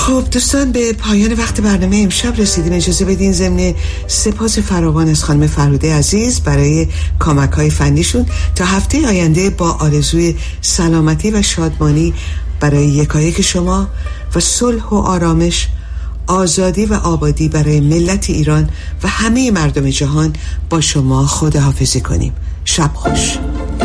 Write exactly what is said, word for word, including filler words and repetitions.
خب دوستان، به پایان وقت برنامه امشب رسیدیم. اجازه بدین ضمن سپاس فراوان از خانم فرهوده عزیز برای کمک‌های فنیشون تا هفته آینده با آرزوی سلامتی و شادمانی برای یکایک شما و صلح و آرامش، آزادی و آبادی برای ملت ایران و همه مردم جهان با شما خداحافظی کنیم. شب خوش.